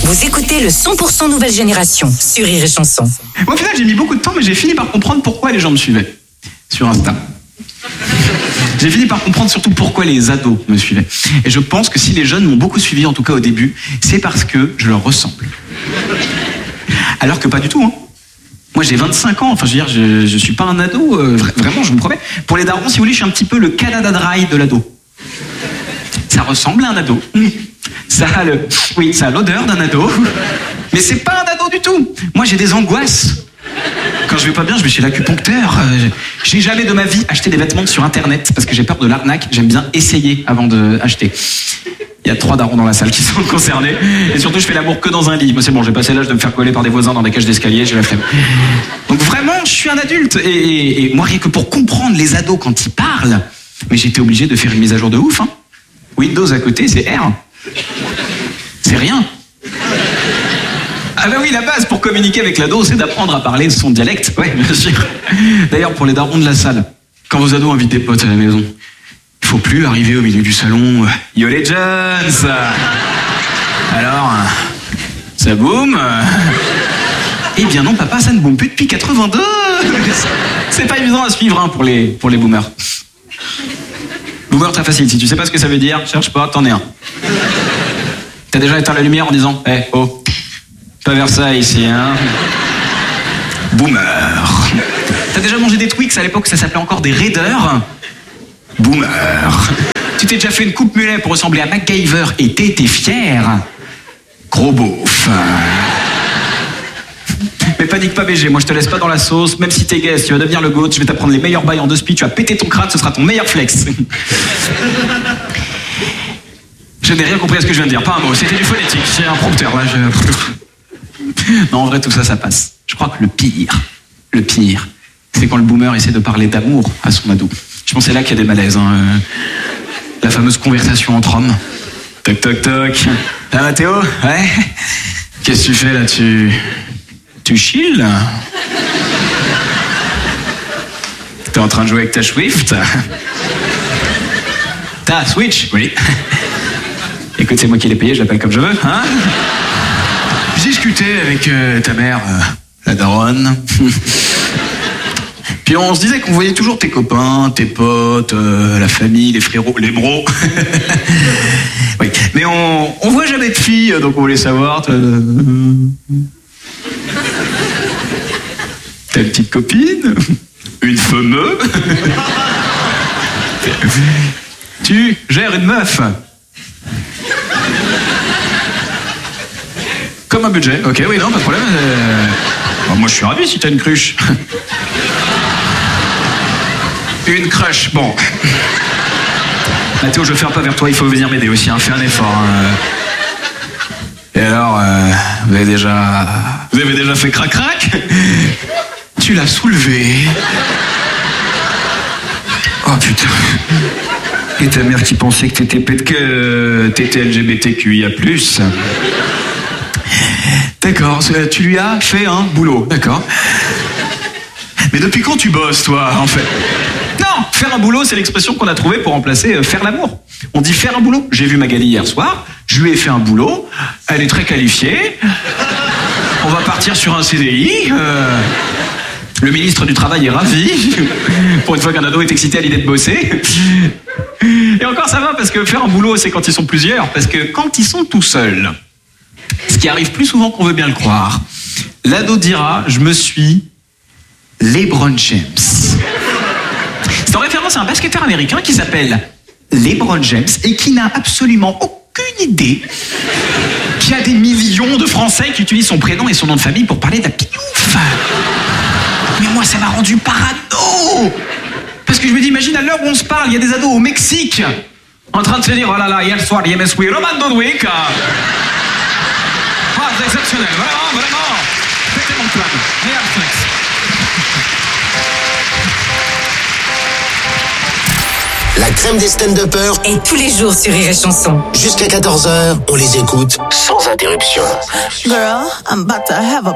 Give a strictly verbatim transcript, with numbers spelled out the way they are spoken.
Vous écoutez le cent pour cent nouvelle génération sur Rire et Chanson. Moi, au final, j'ai mis beaucoup de temps, mais j'ai fini par comprendre pourquoi les gens me suivaient sur Insta. J'ai fini par comprendre surtout pourquoi les ados me suivaient. Et je pense que si les jeunes m'ont beaucoup suivi, en tout cas au début, c'est parce que je leur ressemble. Alors que pas du tout, hein. Moi, j'ai vingt-cinq ans, enfin, je veux dire, je, je suis pas un ado, euh, vraiment, je vous promets. Pour les darons, si vous voulez, je suis un petit peu le Canada Dry de l'ado. Ça ressemble à un ado. Ça a le, oui, ça a l'odeur d'un ado. Mais c'est pas un ado du tout. Moi, j'ai des angoisses. Quand je vais pas bien, je vais chez l'acupuncteur. Euh, j'ai jamais de ma vie acheté des vêtements sur Internet parce que j'ai peur de l'arnaque. J'aime bien essayer avant d'acheter. Il y a trois darons dans la salle qui sont concernés. Et surtout, je fais l'amour que dans un lit. Moi, c'est bon, j'ai passé l'âge de me faire coller par des voisins dans des cages d'escalier, j'ai la flemme. Donc vraiment, je suis un adulte. Et, et, et moi, rien que pour comprendre les ados quand ils parlent, mais j'étais obligé de faire une mise à jour de ouf. Hein. Windows à côté, c'est R. C'est rien. Ah bah oui, la base pour communiquer avec l'ado, c'est d'apprendre à parler son dialecte. Ouais, bien sûr. D'ailleurs, pour les darons de la salle, quand vos ados invitent des potes à la maison, il faut plus arriver au milieu du salon. Yo les jeunes. Alors, ça boum? Eh bien non, papa, ça ne boum plus depuis quatre-vingt-deux. C'est pas évident à suivre hein, pour les pour les boomers. Boomer, très facile. Si tu sais pas ce que ça veut dire, cherche pas, t'en es un. T'as déjà éteint la lumière en disant, eh, hey, oh, pas vers ça ici, hein. Boomer. T'as déjà mangé des Twix à l'époque, ça s'appelait encore des Raiders. Boomer. Tu t'es déjà fait une coupe mulet pour ressembler à MacGyver et t'étais fier. Gros beauf. Mais panique pas B G, moi je te laisse pas dans la sauce, même si t'es gay, si tu vas devenir le GOAT, je vais t'apprendre les meilleurs bails en deux speed, tu vas péter ton crâne, ce sera ton meilleur flex. Je n'ai rien compris à ce que je viens de dire, pas un mot, c'était du phonétique, j'ai un prompteur là, je... Non, en vrai tout ça, ça passe. Je crois que le pire, le pire, c'est quand le boomer essaie de parler d'amour à son ado. Je pense que c'est là qu'il y a des malaises, hein. La fameuse conversation entre hommes. Toc toc toc. Ah Mathéo, ouais. Qu'est-ce que tu fais là, tu... Tu chill? T'es en train de jouer avec ta Swift? Ta Switch? Oui. Écoute, c'est moi qui l'ai payé, je l'appelle comme je veux, hein? J'ai discuté avec euh, ta mère, euh, la daronne. Puis on se disait qu'on voyait toujours tes copains, tes potes, euh, la famille, les frérots, les bros. Oui. Mais on, on voit jamais de filles, donc on voulait savoir... Euh... T'as une petite copine? Une fameuse? Tu gères une meuf? Comme un budget, ok, oui, non, pas de problème. Euh... Bon, moi, je suis ravi si t'as une cruche. Une crush, bon. Mathéo, je fais un pas vers toi, il faut venir m'aider aussi, hein, fais un effort. Hein. Et alors, euh, vous avez déjà... Vous avez déjà fait crac-crac? Tu l'as soulevé. Oh putain. Et ta mère qui pensait que t'étais pète que t'étais L G B T Q I A plus. D'accord, tu lui as fait un boulot, d'accord. Mais depuis quand tu bosses, toi, en fait? Non, faire un boulot, c'est l'expression qu'on a trouvée pour remplacer euh, faire l'amour. On dit faire un boulot. J'ai vu Magali hier soir, je lui ai fait un boulot, elle est très qualifiée, on va partir sur un C D I, euh, le ministre du Travail est ravi, pour une fois qu'un ado est excité à l'idée de bosser. Et encore ça va, parce que faire un boulot, c'est quand ils sont plusieurs, parce que quand ils sont tout seuls, ce qui arrive plus souvent qu'on veut bien le croire, l'ado dira, je me suis LeBron James. C'est en référence à un basketteur américain qui s'appelle LeBron James et qui n'a absolument aucune idée qu'il y a des millions de Français qui utilisent son prénom et son nom de famille pour parler d'apiouf. Mais moi, ça m'a rendu parano. Parce que je me dis, imagine à l'heure où on se parle, il y a des ados au Mexique en train de se dire, oh là là, hier soir, il y a mes souhaits, Roman Donwick. Ah, c'est exceptionnel, vraiment, vraiment. C'était mon plan. Meilleur flex. La crème des stand-uppers. Et tous les jours sur Rire et Chanson. Jusqu'à quatorze heures, on les écoute sans interruption. Girl, I'm about to have a